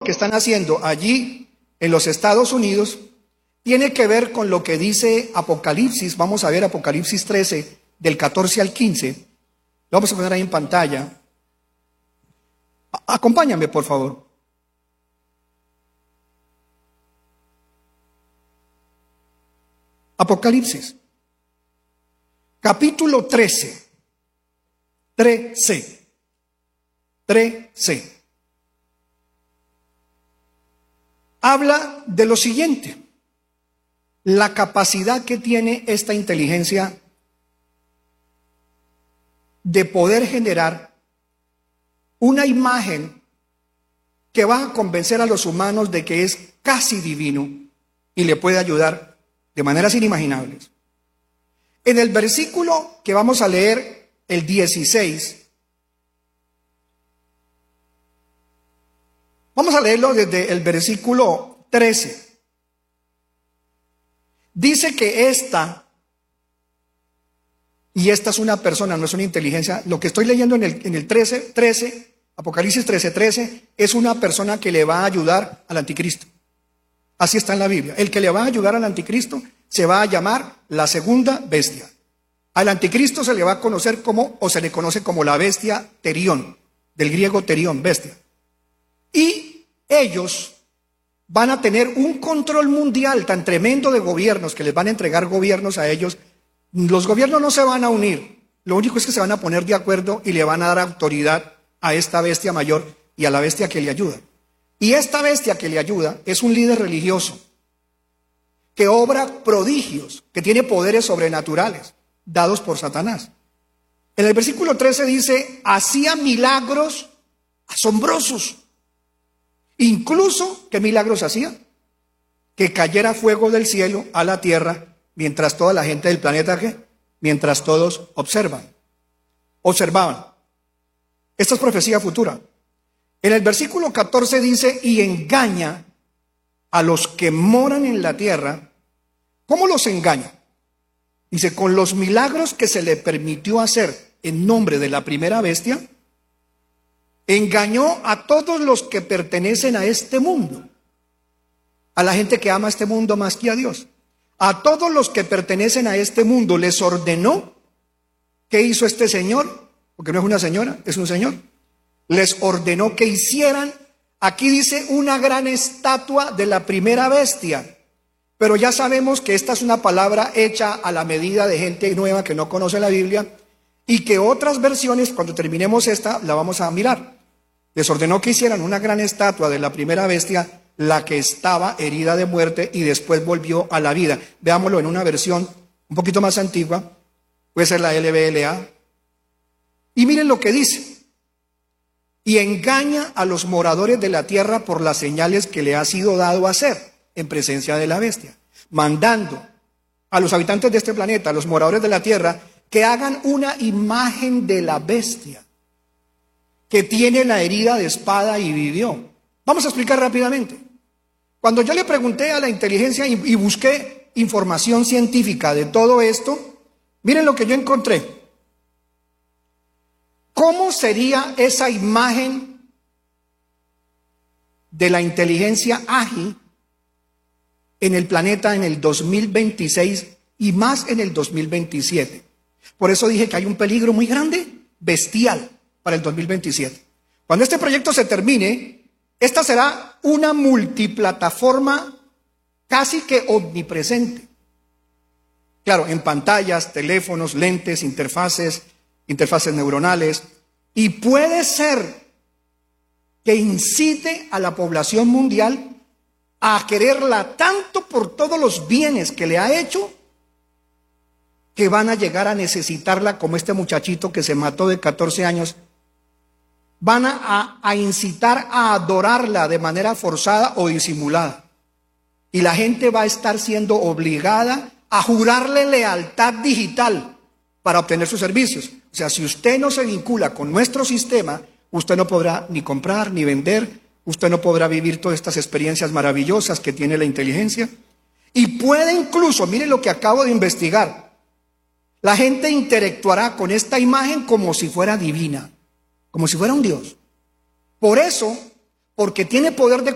que están haciendo allí en los Estados Unidos tiene que ver con lo que dice Apocalipsis. Vamos a ver Apocalipsis 13, del 14 al 15. Lo vamos a poner ahí en pantalla. Acompáñame, por favor. Apocalipsis, capítulo 13. 13. Habla de lo siguiente: la capacidad que tiene esta inteligencia de poder generar una imagen que va a convencer a los humanos de que es casi divino y le puede ayudar de maneras inimaginables. En el versículo que vamos a leer, el 16, vamos a leerlo desde el versículo 13. Dice que esta es una persona, no es una inteligencia. Lo que estoy leyendo en el 13, Apocalipsis 13, es una persona que le va a ayudar al anticristo. Así está en la Biblia. El que le va a ayudar al anticristo se va a llamar la segunda bestia. Al anticristo se le va a conocer se le conoce como la bestia terión, del griego terión, bestia. Y ellos van a tener un control mundial tan tremendo de gobiernos que les van a entregar gobiernos a ellos. Los gobiernos no se van a unir, lo único es que se van a poner de acuerdo y le van a dar autoridad a esta bestia mayor y a la bestia que le ayuda. Y esta bestia que le ayuda es un líder religioso que obra prodigios, que tiene poderes sobrenaturales dados por Satanás. En el versículo 13 dice, hacía milagros asombrosos. Incluso, ¿qué milagros hacía? Que cayera fuego del cielo a la tierra mientras toda la gente del planeta, mientras todos observaban. Esta es profecía futura. En el versículo 14 dice, y engaña a los que moran en la tierra. ¿Cómo los engaña? Dice, con los milagros que se le permitió hacer en nombre de la primera bestia, engañó a todos los que pertenecen a este mundo, a la gente que ama este mundo más que a Dios. A todos los que pertenecen a este mundo les ordenó. ¿Qué hizo este señor? Porque no es una señora, es un señor. Les ordenó que hicieran, aquí dice, una gran estatua de la primera bestia. Pero ya sabemos que esta es una palabra hecha a la medida de gente nueva que no conoce la Biblia, y que otras versiones, cuando terminemos esta, la vamos a mirar. Les ordenó que hicieran una gran estatua de la primera bestia, la que estaba herida de muerte y después volvió a la vida. Veámoslo en una versión un poquito más antigua, puede ser la LBLA. Y miren lo que dice. Y engaña a los moradores de la tierra por las señales que le ha sido dado a hacer en presencia de la bestia, mandando a los habitantes de este planeta, a los moradores de la tierra, que hagan una imagen de la bestia, que tiene la herida de espada y vivió. Vamos a explicar rápidamente. Cuando yo le pregunté a la inteligencia y busqué información científica de todo esto, miren lo que yo encontré. ¿Cómo sería esa imagen de la inteligencia ágil en el planeta en el 2026 y más en el 2027? Por eso dije que hay un peligro muy grande, bestial, para el 2027. Cuando este proyecto se termine, esta será una multiplataforma casi que omnipresente. Claro, en pantallas, teléfonos, lentes, interfaces neuronales, y puede ser que incite a la población mundial a quererla tanto por todos los bienes que le ha hecho, que van a llegar a necesitarla, como este muchachito que se mató de 14 años. Van a incitar a adorarla de manera forzada o disimulada. Y la gente va a estar siendo obligada a jurarle lealtad digital para obtener sus servicios. O sea, si usted no se vincula con nuestro sistema, usted no podrá ni comprar ni vender, usted no podrá vivir todas estas experiencias maravillosas que tiene la inteligencia. Y puede incluso, mire lo que acabo de investigar, la gente interactuará con esta imagen como si fuera divina, como si fuera un Dios. Por eso, porque tiene poder de